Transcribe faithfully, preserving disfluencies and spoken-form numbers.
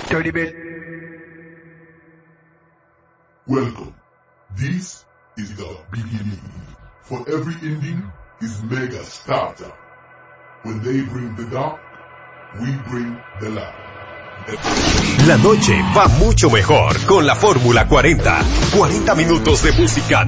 thirty bit. Welcome. This is the beginning. For every ending is mega starter. When they bring the dark, we bring the light. La noche va mucho mejor con la Fórmula cuarenta. cuarenta minutos de música